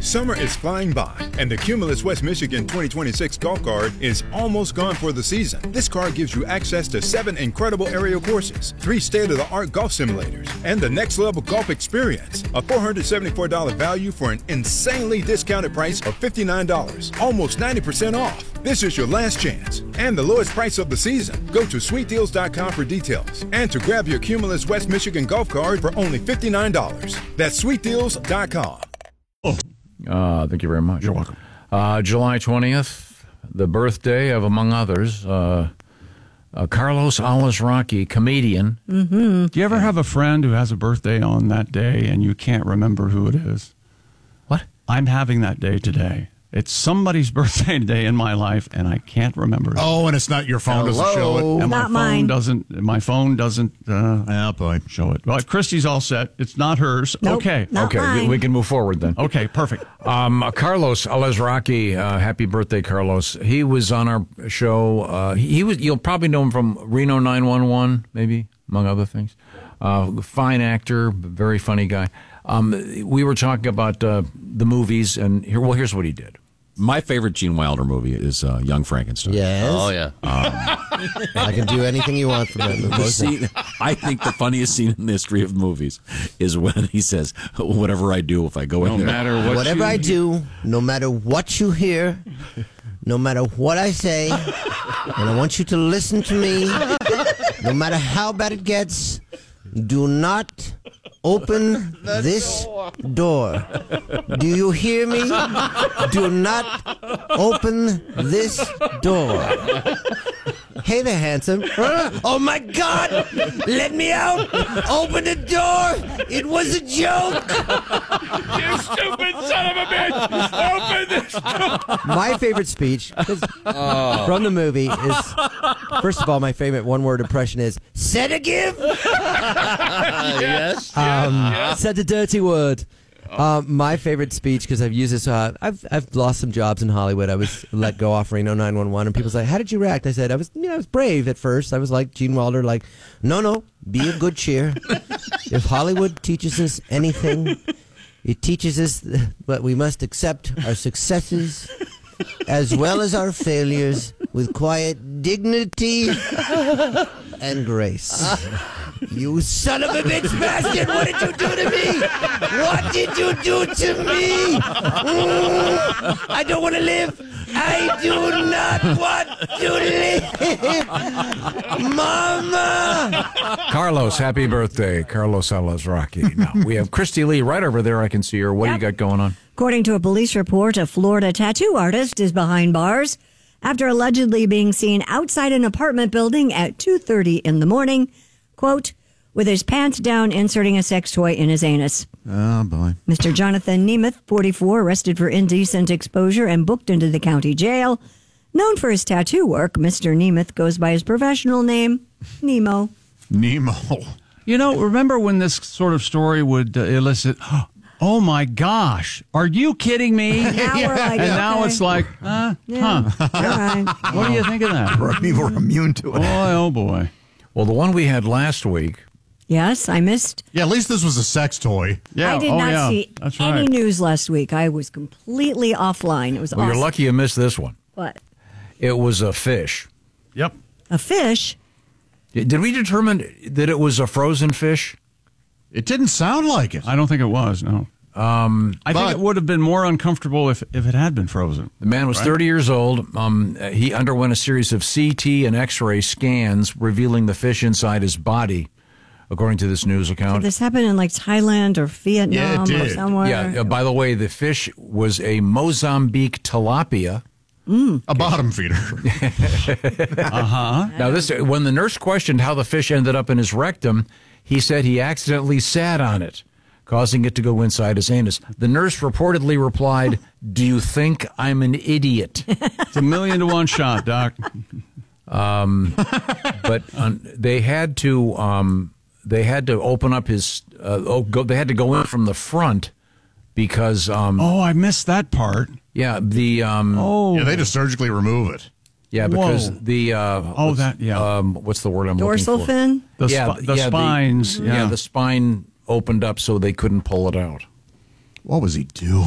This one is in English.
Summer is flying by, and the Cumulus West Michigan 2026 golf cart is almost gone for the season. This card gives you access to 7 incredible aerial courses, 3 state-of-the-art golf simulators, and the next-level golf experience. A $474 value for an insanely discounted price of $59, almost 90% off. This is your last chance, and the lowest price of the season. Go to sweetdeals.com for details, and to grab your Cumulus West Michigan golf cart for only $59. That's sweetdeals.com. Thank you very much. You're welcome. July 20th, the birthday of, among others, Carlos Alazraqui, comedian. Mm-hmm. Do you ever have a friend who has a birthday on that day and you can't remember who it is? What? I'm having that day today. It's somebody's birthday today in my life, and I can't remember it. Oh, and it's not your phone doesn't show it. And Not mine. My phone doesn't boy. show it. Well, Christy's all set. It's not hers. Nope, okay. not mine. We can move forward then. Okay, perfect. Carlos Alazraqui, happy birthday, Carlos. He was on our show. You'll probably know him from Reno 911, maybe, among other things. Fine actor, very funny guy. We were talking about the movies, and here's what he did. My favorite Gene Wilder movie is Young Frankenstein. Yes. Oh, yeah. I can do anything you want from that movie. I think the funniest scene in the history of movies is when he says, whatever I do, if I go in there. Whatever I do, no matter what you hear, no matter what I say, and I want you to listen to me, no matter how bad it gets, do not open this door. Do you hear me? Do not open this door. Hey there, handsome. Oh, my God. Let me out. Open the door. It was a joke. You stupid son of a bitch! Open this door! My favorite speech from the movie is, first of all, my favorite one-word impression is, said again? Yes. Said the dirty word. My favorite speech, because I've used this, I've lost some jobs in Hollywood. I was let go off Reno 911, and people say, "How did you react?" I said, "I was brave at first. I was like Gene Wilder, like, no, be of good cheer. If Hollywood teaches us anything, it teaches us that we must accept our successes as well as our failures with quiet dignity and grace." You son of a bitch bastard! What did you do to me? What did you do to me? I don't want to live. I do not want to live. Mama! Carlos, happy birthday, Carlos Alazraqui. Now, we have Christy Lee right over there. I can see her. What do you got going on? According to a police report, a Florida tattoo artist is behind bars after allegedly being seen outside an apartment building at 2:30 in the morning, quote, with his pants down inserting a sex toy in his anus. Oh, boy. Mr. Jonathan Nemeth, 44, arrested for indecent exposure and booked into the county jail. Known for his tattoo work, Mr. Nemeth goes by his professional name, Nemo. Nemo. You know, remember when this sort of story would elicit, oh my gosh, are you kidding me? Now we're like, and now okay. it's like, Yeah. All right. What do you think of that? People are immune to it. Boy, oh boy. Well, the one we had last week. Yes, I missed. Yeah, at least this was a sex toy. Yeah. I did not see That's any right. news last week. I was completely offline. It was Well, awesome. you're lucky you missed this one. What? It was a fish. Yep. A fish? Did we determine that it was a frozen fish? It didn't sound like it. I don't think it was, no. I think it would have been more uncomfortable if it had been frozen. The man was 30 years old. He underwent a series of CT and X-ray scans revealing the fish inside his body, according to this news account. Did this happen in like Thailand or Vietnam Yeah, it or did. somewhere? Yeah. By the way, the fish was a Mozambique tilapia. A bottom feeder. Now, when the nurse questioned how the fish ended up in his rectum, he said he accidentally sat on it, causing it to go inside his anus. The nurse reportedly replied, "Do you think I'm an idiot?" It's a 1,000,000 to 1 shot, Doc. But they had to open up his. They had to go in from the front because. Oh, I missed that part. Yeah, the. Yeah, they just surgically remove it. Yeah, because Whoa. the. what's the word I'm Dorsal looking for? fin? The spines. The spine opened up so they couldn't pull it out. What was he doing?